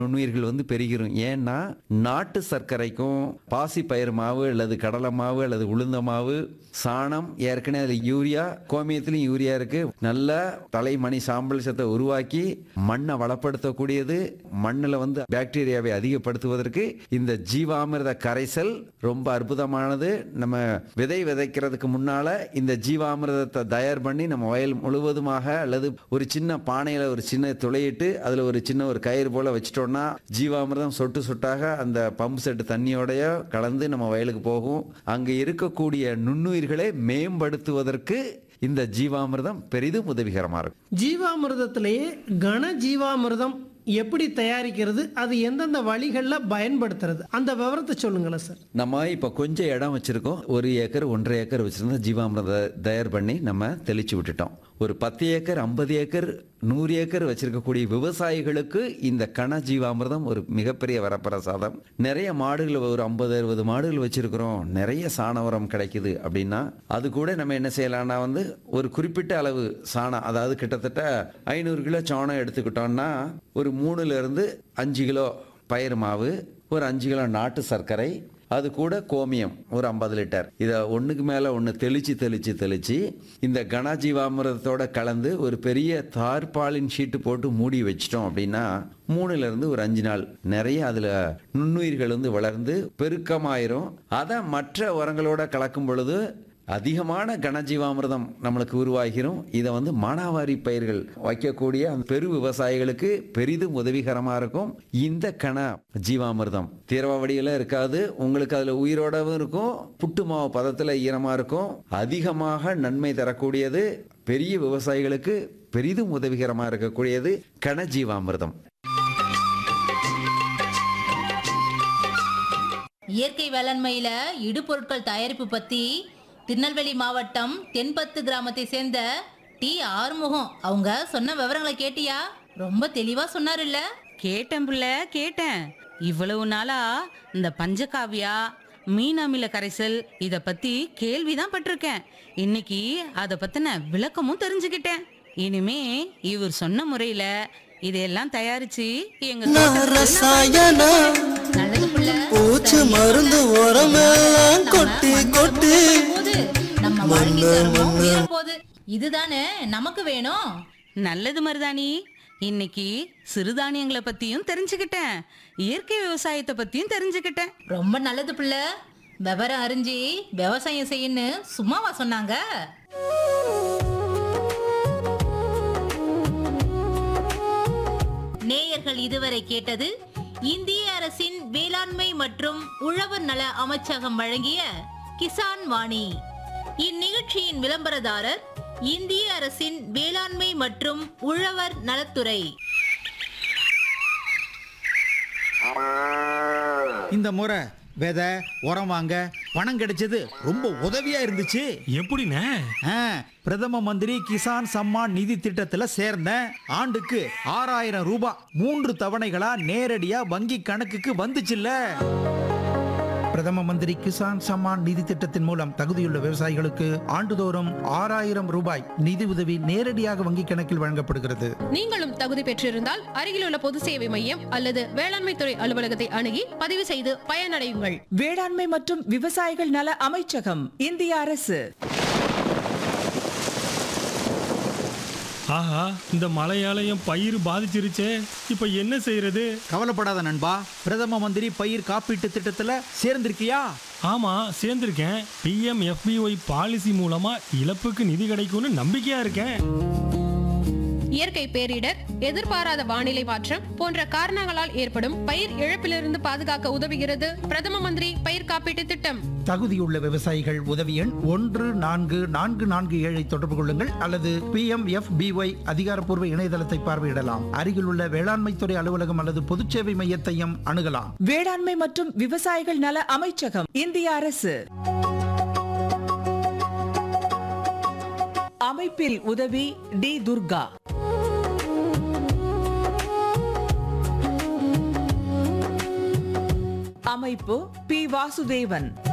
நுண்ணுயிர்கள் பெருகிரும். ஏன்னா நாட்டு சர்க்கரைக்கும் பாசி பயிர் மாவு அல்லது கடலை மாவு அல்லது உளுந்த மாவு, சாணம், ஏற்கனவே அதில் யூரியா, கோமியத்திலும் யூரியா இருக்கு. நல்ல தலைமணி சாம்பல் சத்தை உருவாக்கி மண்ணை வளப்படுத்தக்கூடியது. மண்ணில் பாக்டீரியாவை அதிகப்படுத்துவதற்கு இந்த ஜீவாமிர்த கரைசல் ரொம்ப அற்புதமானது. நம்ம விதைக்கிறதுக்கு முன்னால இந்த ஜீவாமிர்தத்தை தயார் பண்ணி நம்ம வயல் முழுவதுமாக அல்லது ஒரு சின்ன பானையில ஒரு சின்ன துளையிட்டு அதுல ஒரு சின்ன ஒரு கயிறு போல வச்சிட்டோம்னா ஜீவாமிர்தம் சொட்டு சொட்டாக அந்த பம்பு செட்டு தண்ணியோடைய கலந்து நம்ம வயலுக்கு போகும். அங்க இருக்கக்கூடிய நுண்ணுயிர்களை மேம்படுத்துவதற்கு இந்த ஜீவாமிர்தம் பெரிதும் உதவிகரமா இருக்கும். ஜீவாமிர்தத்திலேயே கன ஜீவாமிர்தம் எப்படி தயாரிக்கிறது, அது எந்தெந்த வழிகளில் பயன்படுத்துறது, அந்த விவரத்தை சொல்லுங்களேன் சார். நம்ம இப்ப கொஞ்சம் இடம் வச்சிருக்கோம். 1 ஏக்கர் 1.5 ஏக்கர் வச்சிருந்தா ஜீவாமிர்த தயார் பண்ணி நம்ம தெளிச்சு விட்டுட்டோம். ஒரு 10 ஏக்கர் 50 ஏக்கர் 100 ஏக்கர் வச்சிருக்கக்கூடிய விவசாயிகளுக்கு இந்த கன ஜீவாமிர்தம் ஒரு மிகப்பெரிய வரப்பிரசாதம். நிறைய மாடுகள், ஒரு 50-60 மாடுகள் வச்சிருக்கிறோம், நிறைய சாண உரம் கிடைக்குது அப்படின்னா அது கூட நம்ம என்ன செய்யலாம்னா ஒரு குறிப்பிட்ட அளவு சாணம், அதாவது கிட்டத்தட்ட 500 கிலோ சாணம் எடுத்துக்கிட்டோம்னா ஒரு 3-5 கிலோ பயிர் மாவு, ஒரு 5 கிலோ நாட்டு சர்க்கரை, அது கூட கோமியம் ஒரு 50 லிட்டர், இதை ஒன்றுக்கு மேலே ஒன்று தெளித்து இந்த கனஜீவாமிரதத்தோட கலந்து ஒரு பெரிய தார்பாலின் ஷீட்டு போட்டு மூடி வச்சிட்டோம் அப்படின்னா 3 ஒரு 5 நாள் நிறைய அதில் நுண்ணுயிர்கள் வளர்ந்து பெருக்கமாயிரும். அதை மற்ற உரங்களோட கலக்கும் பொழுது அதிகமான கனஜீவாமிர்தம் நம்மளுக்கு உருவாகிரும். இதை மானாவாரி பயிர்கள் வைக்கக்கூடிய அந்த பெரு விவசாயிகளுக்கு பெரிதும் உதவிகரமாக இருக்கும். இந்த கன ஜீவாமிர்தம் திரவ வடிவில் இருக்காது, உங்களுக்கு அதில் உயிரோடவும் இருக்கும், புட்டு மாவு பதத்தில் ஈரமாக இருக்கும். அதிகமாக நன்மை தரக்கூடியது, பெரிய விவசாயிகளுக்கு பெரிதும் உதவிகரமாக இருக்கக்கூடியது கன ஜீவாமிர்தம். இயற்கை வேளாண்மையில இடுபொருட்கள் தயாரிப்பு பத்தி திருநெல்வேலி மாவட்டம் தென்பத்து கிராமத்தை சேர்ந்த டி ஆறுமுகம் அவங்க சொன்ன விவரங்களை கேட்டியா? ரொம்ப தெளிவா சொன்னாரு இல்ல? கேட்டேன் புள்ள, கேட்டேன். இவ்வளவு நாளா இந்த பஞ்சகாவியா, மீன் அமில கரைசல் இத பத்தி கேள்விதான் பட்டிருக்கேன். இன்னைக்கு அத பத்தின விளக்கமும் தெரிஞ்சுக்கிட்டேன். இனிமே இவர் சொன்ன முறையில இதெல்லாம் தயாரிச்சு எங்க நல்லது புள்ள. பூச்சி மருந்து உரமெல்லாம் கொட்டி கொட்டி நம்ம வாழ்க்கை தரமும் உயர போகுது. இதுதானே நமக்கு வேணும். நல்லது மருதாணி, இன்னைக்கு சிறுதானியங்களை பத்தியும் தெரிஞ்சுக்கிட்டேன், இயற்கை விவசாயத்தை பத்தியும் தெரிஞ்சுக்கிட்டேன். ரொம்ப நல்லது புள்ள. விவரம் அறிஞ்சு விவசாயம் செய்யன்னு சும்மாவா சொன்னாங்க? நேயர்கள் இதுவரை கேட்டது இந்திய அரசின் வேளாண்மை மற்றும் உழவர் நல அமைச்சகம் வழங்கிய கிசான் வாணி. இந்நிகழ்ச்சியின் விளம்பரதாரர் இந்திய அரசின் வேளாண்மை மற்றும் உழவர் நலத்துறை. இந்த முறை விதை உரம் வாங்க பணம் கிடைச்சது ரொம்ப உதவியா இருந்துச்சு. எப்படிண்ணே? பிரதம மந்திரி கிசான் சம்மான் நிதி திட்டத்துல சேர்ந்தேன். ஆண்டுக்கு 6000 ரூபாய் 3 தவணைகளா நேரடியா வங்கி கணக்குக்கு வந்துச்சுல்ல. பிரதம மந்திரி கிசான் சம்மான் நிதி திட்டத்தின் மூலம் தகுதியுள்ள விவசாயிகளுக்கு ஆண்டுதோறும் 6000 ரூபாய் நிதி உதவி நேரடியாக வங்கி கணக்கில் வழங்கப்படுகிறது. நீங்களும் தகுதி பெற்றிருந்தால் அருகிலுள்ள பொது சேவை மையம் அல்லது வேளாண்மை துறை அலுவலகத்தை அணுகி பதிவு செய்து பயனடையுங்கள். வேளாண்மை மற்றும் விவசாயிகள் நல அமைச்சகம், இந்திய அரசு. ஆஹா, இந்த மழையாலயம் பயிர் பாதிச்சிருச்சே, இப்ப என்ன செய்யறது? கவலைப்படாத நண்பா, பிரதம மந்திரி பயிர் காப்பீட்டு திட்டத்துல சேர்ந்திருக்கியா? ஆமா, சேர்ந்திருக்கேன். PMFBY பாலிசி மூலமா இழப்புக்கு நிதி கிடைக்கும்னு நம்பிக்கையா இருக்கேன். இயற்கை பேரிடர், எதிர்பாராத வானிலை மாற்றம் போன்ற காரணங்களால் ஏற்படும் பயிர் இழப்பிலிருந்து பாதுகாக்க உதவுகிறது பிரதம மந்திரி பயிர் காப்பீட்டு திட்டம். தகுதியுள்ள விவசாயிகள் உதவி எண் 14447 தொடர்பு கொள்ளுங்கள் அல்லது PMFBY அதிகாரப்பூர்வ இணையதளத்தை பார்வையிடலாம். அருகிலுள்ள வேளாண்மை துறை அலுவலகம் அல்லது பொதுச்சேவை மையத்தையும் அணுகலாம். வேளாண்மை மற்றும் விவசாயிகள் நல அமைச்சகம், இந்திய அரசு. அமைப்பில் உதவி டி துர்கா. அமைப்பு பி வாசுதேவன்.